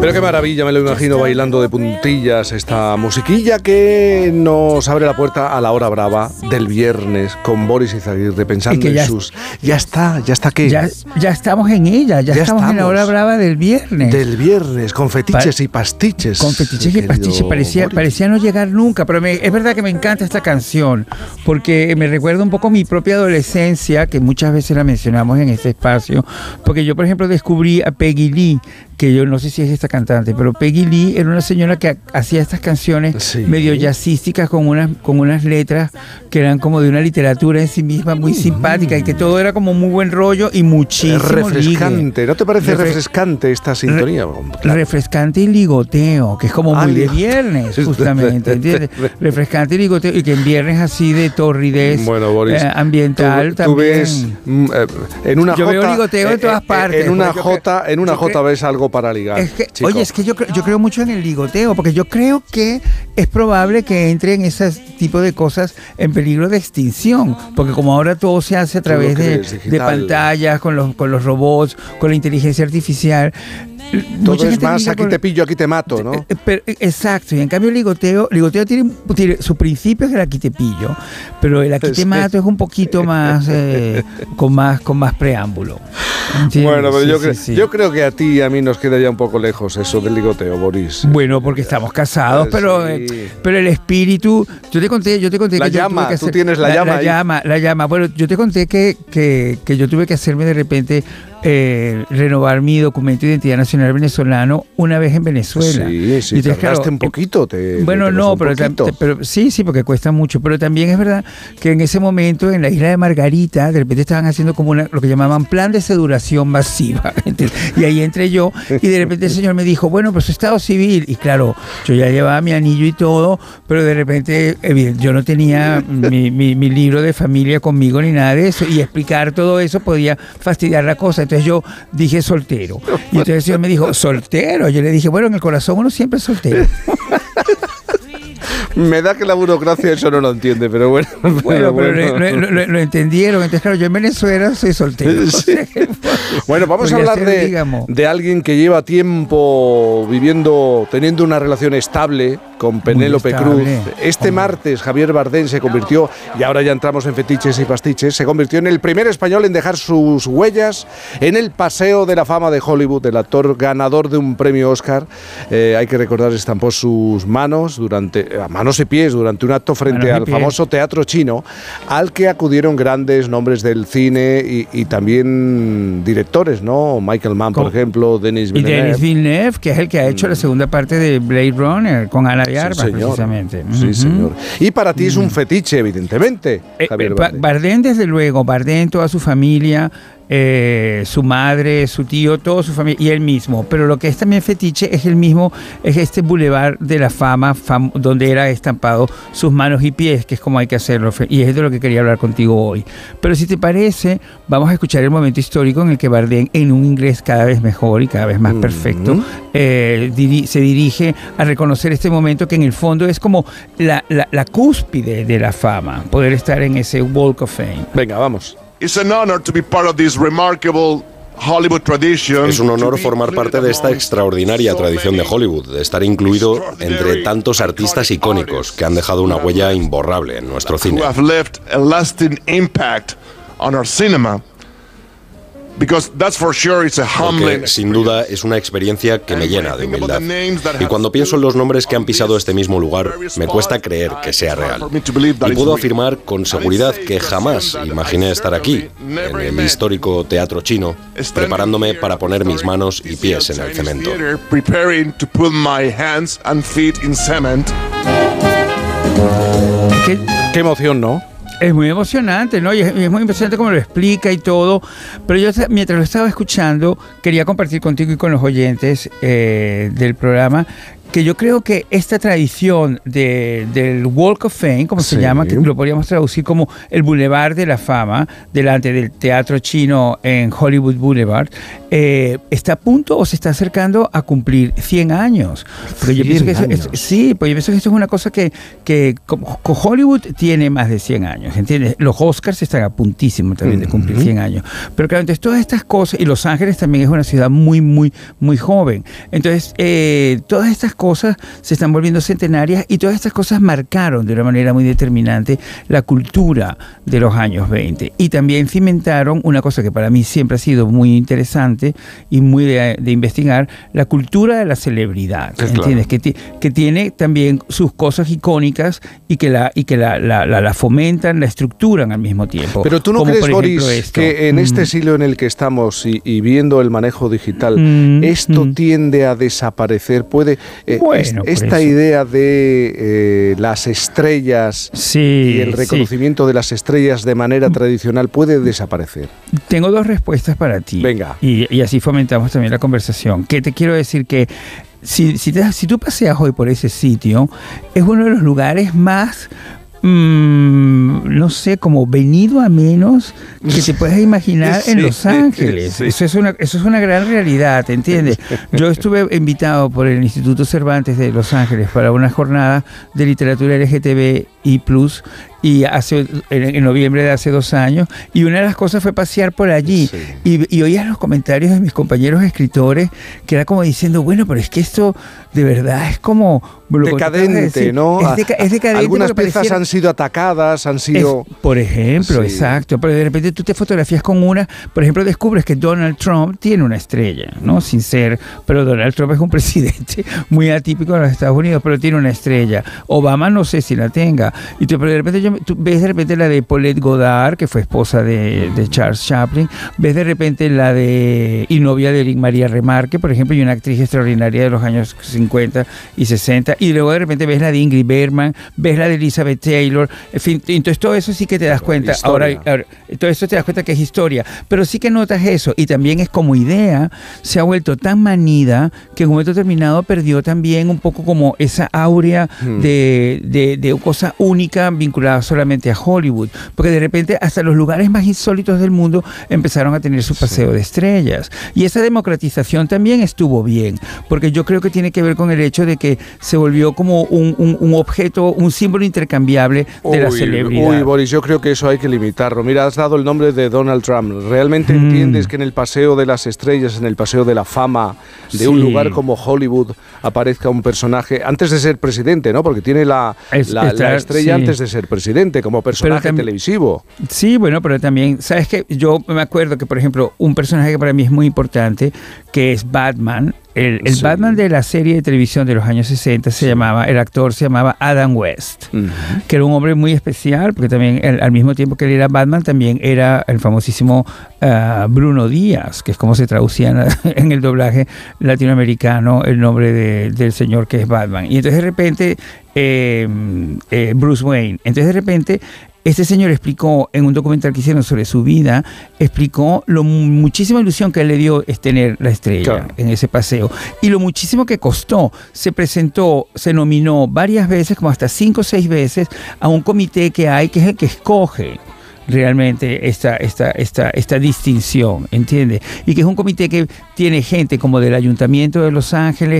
Pero qué maravilla, me lo imagino bailando de puntillas esta musiquilla que nos abre la puerta a la hora brava del viernes con Boris Izaguirre, pensando en sus... Ya está ¿qué? Ya estamos en ella, ya estamos en la hora brava del viernes. Del viernes, con fetiches y pastiches. Con fetiches y pastiches, parecía no llegar nunca, pero es verdad que me encanta esta canción, porque me recuerda un poco mi propia adolescencia, que muchas veces la mencionamos en este espacio, porque yo, por ejemplo, descubrí a Peggy Lee, que yo no sé si es esta cantante, pero Peggy Lee era una señora que hacía estas canciones medio jazzísticas con unas letras que eran como de una literatura en sí misma muy simpática y que todo era como muy buen rollo y muchísimo refrescante, ligue. ¿No te parece refrescante esta sintonía? Claro. Refrescante y ligoteo, que es como muy de viernes, justamente, ¿entiendes? Refrescante y ligoteo, y que en viernes así de torridez Boris, ambiental tú también. Ves en una yo veo ligoteo en todas partes. En una jota ves algo para ligar. Oye, es que yo creo mucho en el ligoteo, porque yo creo que es probable que entre en ese tipo de cosas en peligro de extinción, porque como ahora todo se hace a través de pantallas, con los robots, con la inteligencia artificial. Todo es más, aquí te pillo, aquí te mato, ¿no? Exacto, y en cambio el ligoteo tiene su principio es el aquí te pillo, pero el aquí te mato es un poquito más, con más preámbulo. ¿Entiendes? Bueno, pero yo creo que a ti y a mí nos queda ya un poco lejos eso del ligoteo, Boris. Bueno, porque estamos casados, pero el espíritu, yo te conté la que llama, yo tuve que hacer, tú tienes la llama. Bueno, yo te conté que yo tuve que hacerme de repente renovar mi documento de identidad nacional venezolano una vez en Venezuela. Sí, tardaste un poquito. Pero sí, porque cuesta mucho. Pero también es verdad que en ese momento en la isla de Margarita, de repente estaban haciendo como lo que llamaban plan de sedulación masiva. Y ahí entré yo y de repente el señor me dijo, bueno, pues estado civil. Y claro, yo ya llevaba mi anillo y todo, pero de repente yo no tenía mi libro de familia conmigo ni nada de eso. Y explicar todo eso podía fastidiar la cosa. Entonces yo dije soltero. Y entonces el señor me dijo, ¿soltero? Yo le dije, bueno, en el corazón uno siempre es soltero. Me da que la burocracia eso no lo entiende, pero bueno. Pero lo entendieron. Entonces, claro, yo en Venezuela soy soltero. Sí. Bueno, vamos a hablar de alguien que lleva tiempo teniendo una relación estable con Penélope Cruz. Martes Javier Bardem se convirtió, y ahora ya entramos en fetiches y pastiches, se convirtió en el primer español en dejar sus huellas en el Paseo de la Fama de Hollywood. El actor ganador de un premio Oscar, hay que recordar, estampó sus manos y pies durante un acto frente al famoso Teatro Chino, al que acudieron grandes nombres del cine y también directores, ¿no? Michael Mann, por ejemplo, Denis Villeneuve. Y Denis Villeneuve, que es el que ha hecho la segunda parte de Blade Runner con Ana de Armas, precisamente. Sí, señor. Y para ti es un fetiche, evidentemente, Javier Bardem. Bardem, desde luego. Bardem, toda su familia, su madre, su tío, toda su familia y él mismo. Pero lo que es también fetiche es este Boulevard de la Fama donde era estampado sus manos y pies, que es como hay que hacerlo, y es de lo que quería hablar contigo hoy. Pero si te parece, vamos a escuchar el momento histórico en el que Bardem, en un inglés cada vez mejor y cada vez más perfecto, se dirige a reconocer este momento que en el fondo es como la cúspide de la fama, poder estar en ese Walk of Fame. Venga, vamos. It's an honor to be part of this remarkable Hollywood tradition. Es un honor formar parte de esta extraordinaria tradición de Hollywood, de estar incluido entre tantos artistas icónicos que han dejado una huella imborrable en nuestro cine. Who have left a lasting impact on our cinema. Because that's for sure it's a humbling. Porque, sin duda, es una experiencia que me llena de humildad. Y cuando pienso en los nombres que han pisado este mismo lugar, me cuesta creer que sea real. Y puedo afirmar con seguridad que jamás imaginé estar aquí, en el histórico Teatro Chino, preparándome para poner mis manos y pies en el cemento. Qué emoción, ¿no? Es muy emocionante, ¿no? Y es muy impresionante cómo lo explica y todo. Pero yo, mientras lo estaba escuchando, quería compartir contigo y con los oyentes del programa que yo creo que esta tradición del Walk of Fame, como se llama, que lo podríamos traducir como el Boulevard de la Fama, delante del Teatro Chino en Hollywood Boulevard, está a punto o se está acercando a cumplir 100 años. Porque yo pienso que pues yo pienso que esto es una cosa que Hollywood tiene más de 100 años, ¿entiendes? Los Oscars están a puntísimo también de cumplir 100 años. Pero claro, entonces todas estas cosas, y Los Ángeles también es una ciudad muy, muy, muy joven. Entonces, todas estas cosas se están volviendo centenarias y todas estas cosas marcaron de una manera muy determinante la cultura de los años 20. Y también cimentaron una cosa que para mí siempre ha sido muy interesante y muy de investigar, la cultura de la celebridad, ¿entiendes? Claro. Que tiene también sus cosas icónicas y que la fomentan, la estructuran al mismo tiempo. Pero tú no crees, Boris, que en este siglo en el que estamos y viendo el manejo digital, esto tiende a desaparecer. Puede esta idea de las estrellas y el reconocimiento de las estrellas de manera tradicional puede desaparecer. Tengo dos respuestas para ti. Venga. Y así fomentamos también la conversación. ¿Qué te quiero decir? Que si tú paseas hoy por ese sitio, es uno de los lugares más no sé, como venido a menos que te puedes imaginar en Los Ángeles. Sí. Eso es una gran realidad, ¿entiendes? Yo estuve invitado por el Instituto Cervantes de Los Ángeles para una jornada de literatura LGTBI+, y en noviembre de hace 2 años, y una de las cosas fue pasear por allí, y oías los comentarios de mis compañeros escritores, que era como diciendo, bueno, pero es que esto de verdad es como decadente, ¿no? Es decadente. Algunas piezas han sido atacadas, han sido... por ejemplo, exacto, pero de repente tú te fotografías con una, por ejemplo, descubres que Donald Trump tiene una estrella, ¿no? Sin ser, pero Donald Trump es un presidente muy atípico de los Estados Unidos, pero tiene una estrella. Obama no sé si la tenga. Pero de repente tú ves de repente la de Paulette Goddard, que fue esposa de Charles Chaplin, ves de repente la de y novia de Eric María Remarque, por ejemplo, y una actriz extraordinaria de los años 50 y 60, y luego de repente ves la de Ingrid Bergman, ves la de Elizabeth Taylor, en fin, entonces todo eso sí que te das cuenta, ahora todo eso te das cuenta que es historia, pero sí que notas eso, y también es como idea, se ha vuelto tan manida que en un momento determinado perdió también un poco como esa áurea de cosa única vinculada solamente a Hollywood, porque de repente hasta los lugares más insólitos del mundo empezaron a tener su paseo de estrellas, y esa democratización también estuvo bien, porque yo creo que tiene que ver con el hecho de que se volvió como un objeto, un símbolo intercambiable de la celebridad. Uy, Boris, yo creo que eso hay que limitarlo. Mira, has dado el nombre de Donald Trump. ¿Realmente entiendes que en el paseo de las estrellas, en el paseo de la fama de un lugar como Hollywood, aparezca un personaje antes de ser presidente, ¿no? Porque tiene la estrella antes de ser presidente, como personaje televisivo. Sí, bueno, pero también, ¿sabes qué? Yo me acuerdo que, por ejemplo, un personaje que para mí es muy importante, que es Batman. El Batman de la serie de televisión de los años 60 el actor se llamaba Adam West, que era un hombre muy especial, porque también al mismo tiempo que él era Batman, también era el famosísimo Bruno Díaz, que es como se traducía en el doblaje latinoamericano el nombre del señor que es Batman. Y entonces de repente, Bruce Wayne, entonces de repente este señor explicó en un documental que hicieron sobre su vida, explicó muchísima ilusión que él le dio es tener la estrella en ese paseo, y lo muchísimo que costó. Se presentó, se nominó varias veces, como hasta 5 o 6 veces, a un comité que hay, que es el que escoge realmente esta distinción, ¿entiendes? Y que es un comité que tiene gente como del Ayuntamiento de Los Ángeles,